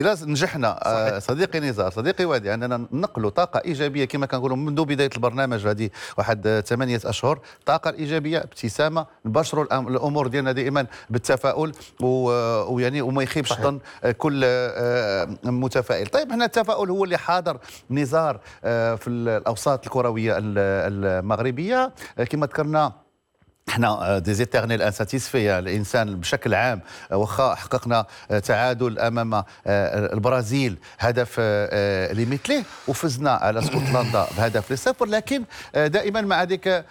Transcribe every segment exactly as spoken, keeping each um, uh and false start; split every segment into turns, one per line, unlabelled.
إلا نجحنا آه، صديقي نزار صديقي وادي اننا ننقلوا طاقه ايجابيه كما كنقولوا منذ بدايه البرنامج هذه واحد ثمانيه اشهر، الطاقه الايجابيه ابتسامه، نبشروا الأم- الامور ديالنا دائما بالتفاؤل و- ويعني وما يخيبش ظن كل آه، متفائل. طيب احنا التفاؤل هو اللي حاضر نزار آه، في الاوساط الكرويه ال- المغربيه آه، كما ذكرنا. احنا ديزيتيرنيل انساتيسفي، الانسان بشكل عام واخا حققنا تعادل امام البرازيل هدف لمثله وفزنا على اسكتلندا بهدف لصفر، لكن دائما مع ذلك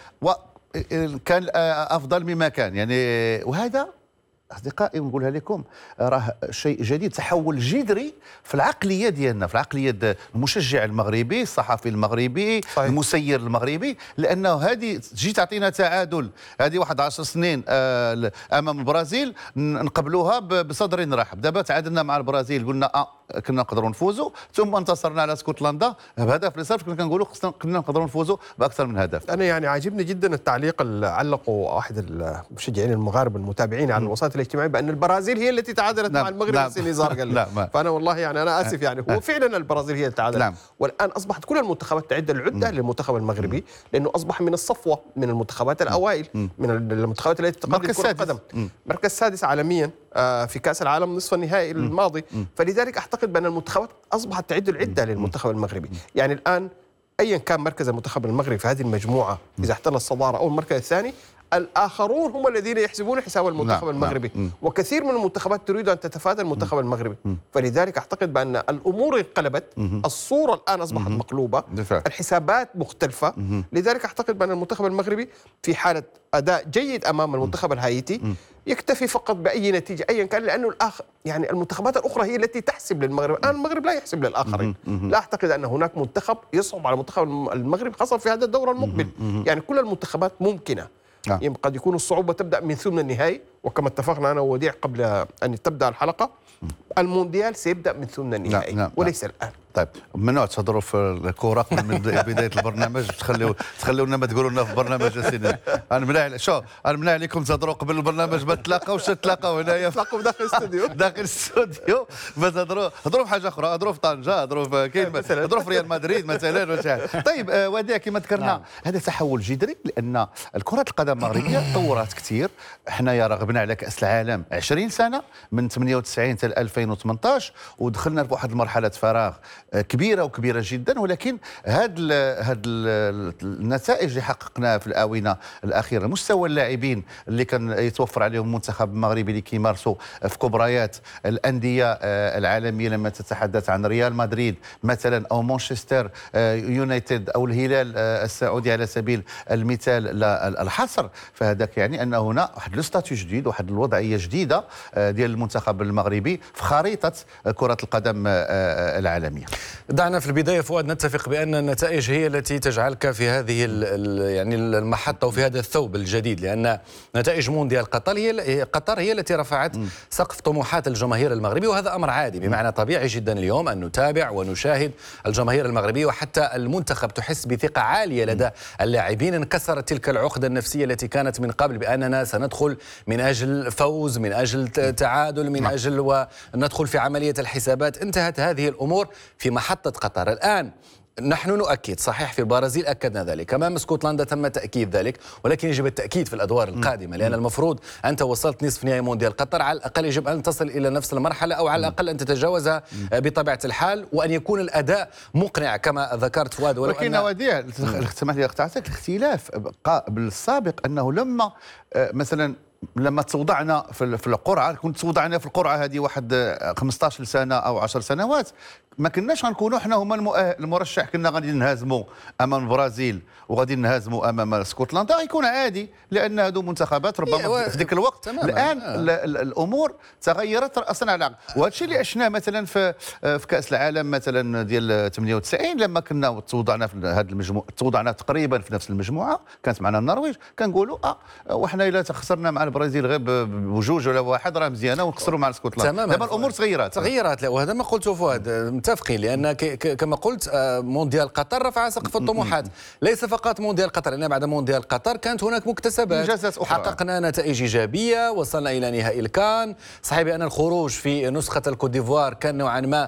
كان افضل مما كان يعني. وهذا اصدقائي نقولها لكم راه شيء جديد، تحول جذري في العقليه ديالنا، في العقليه المشجع المغربي، الصحفي المغربي، صحيح. المسير المغربي، لانه هذه تجي تعطينا تعادل هذه واحد عشر سنين آه امام البرازيل نقبلوها بصدر رحب. دابا تعادلنا مع البرازيل قلنا اه كنا نقدروا نفوزوا، ثم انتصرنا على اسكتلندا بهدف لصفر، كنا كنقولوا كنا نقدروا نفوزوا باكثر من هدف.
انا يعني عاجبني جدا التعليق اللي علقه واحد المشجعين المغاربه المتابعين على الوسائل الاجتماعيه بان البرازيل هي التي تعادلت نعم. مع المغرب. نعم. نزار قال لي. فانا والله يعني انا اسف يعني هو فعلا البرازيل هي اللي تعادلت. نعم. والان اصبحت كل المنتخبات تعد العده للمنتخب المغربي، لانه اصبح من الصفوه من المنتخبات الاوائل من المنتخبات التي تقدم كره القدم، مركز سادس عالميا في كاس العالم نصف النهائي الماضي. فلذلك اعتقد بان المنتخبات اصبحت تعد العده للمنتخب المغربي. يعني الان ايا كان مركز المنتخب المغربي في هذه المجموعه اذا احتل الصداره او المركز الثاني، الاخرون هم الذين يحسبون حساب المنتخب نعم. المغربي نعم. وكثير من المنتخبات تريد ان تتفادى المنتخب المغربي. فلذلك اعتقد بان الامور انقلبت، الصوره الان اصبحت مقلوبه، الحسابات مختلفه. لذلك اعتقد بان المنتخب المغربي في حاله اداء جيد امام المنتخب الهايتي يكتفي فقط باي نتيجه ايا كان، لانه الاخر يعني المنتخبات الاخرى هي التي تحسب للمغرب. الان المغرب لا يحسب للاخرين. لا اعتقد ان هناك منتخب يصعب على منتخب المغرب خاصه في هذا الدور المقبل. يعني كل المنتخبات ممكنه. يعني قد يكون الصعوبه تبدا من ثمن النهائي، وكما اتفقنا انا ووديع قبل ان تبدا الحلقه المونديال سيبدا من ثمن النهائي نعم. وليس نعم. الان.
طيب ممنوع تهضروا في الكره من بدايه البرنامج، تخليو تخلونا ما تقولوا لنا في البرنامج اسيدي. انا منع شو انا منع عليكم تهضروا قبل البرنامج، ما تلاقاوش تلاقاو هنايا
تلاقوا داخل الاستوديو
داخل الاستوديو ما تهضروا هضروا في حاجه اخرى، هضروا في طنجه، هضروا في كاين هضروا في ريال مدريد مثلا ولا. طيب آه وديع كما ذكرنا نعم. هذا تحول جذري لان الكره القدم المغربيه تطورت كثير. حنايا رغبنا على كاس العالم عشرين سنه من ثمانية وتسعين حتى ألفين وثمانطاش، ودخلنا في واحد المرحله فراغ كبيره وكبيره جدا. ولكن هاد ال هاد ال النتائج اللي حققناها في الاونه الاخيره، مستوى اللاعبين اللي كان يتوفر عليهم المنتخب المغربي اللي كيمارسوا في كبريات الانديه العالميه، لما تتحدث عن ريال مدريد مثلا او مانشستر يونايتد او الهلال السعودي على سبيل المثال لا الحصر، فهذاك يعني ان هنا واحد لو ستاتيو جديد، واحد الوضعيه جديده ديال المنتخب المغربي في خريطه كره القدم العالميه.
دعنا في البدايه فؤاد نتفق بان النتائج هي التي تجعلك في هذه يعني المحطه وفي هذا الثوب الجديد، لان نتائج مونديال قطر هي قطر هي التي رفعت سقف طموحات الجماهير المغربي، وهذا امر عادي بمعنى طبيعي جدا اليوم ان نتابع ونشاهد الجماهير المغربيه، وحتى المنتخب تحس بثقه عاليه لدى اللاعبين. انكسرت تلك العقده النفسيه التي كانت من قبل باننا سندخل من اجل فوز، من اجل تعادل، من اجل وندخل في عمليه الحسابات. انتهت هذه الامور في محطه قطر. الآن نحن نؤكد، صحيح في البرازيل أكدنا ذلك، أمام اسكتلندا تم تأكيد ذلك، ولكن يجب التأكيد في الأدوار القادمة، لأن المفروض أنت وصلت نصف نهائي مونديال قطر، على الأقل يجب أن تصل إلى نفس المرحلة أو على الأقل أن تتجاوزها بطبيعة الحال، وأن يكون الأداء مقنع كما ذكرت فؤاد.
ولكن وديع اسمح لي قطعتك، الاختلاف بالسابق أنه لما مثلا لما توضعنا في القرعه، كنت توضعنا في القرعه هذه واحد خمسطاش سنه او عشر سنوات، ما كناش غنكونوا حنا هما المرشح، كنا غادي نهزموا امام البرازيل وغادي نهزموا امام اسكتلندا، غيكون عادي لان هذو منتخبات ربما في ذاك الوقت. الان آه. الامور تغيرت راسا على عقب، وهذا الشيء اللي عشناه مثلا في في كاس العالم مثلا ديال ثمانية وتسعين، لما كنا توضعنا في هذه المجموعه، توضعنا تقريبا في نفس المجموعه، كانت معنا النرويج، كنقولوا اه وحنا الا خسرنا مع البرازيل غير بجوج ولا واحد راه مزيانه، ونخسروا مع اسكتلندا. دابا الامور تغيرات
تغيرات وهذا ما قلته فؤاد، متفقين، لان كما قلت مونديال قطر رفع سقف الطموحات، ليس فقط مونديال قطر، لان بعد مونديال قطر كانت هناك مكتسبات، حققنا نتائج ايجابيه، وصلنا الى نهائي الكان. صحيح بان الخروج في نسخه الكوت ديفوار كان نوعا ما